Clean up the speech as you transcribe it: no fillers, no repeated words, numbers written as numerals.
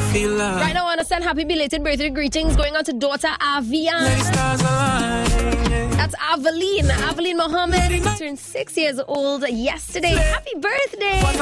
feel love. Right now, I want to send happy belated birthday greetings going on to daughter Avian. Many stars align. That's Aveline. Aveline Mohammed turned 6 years old yesterday. Happy birthday!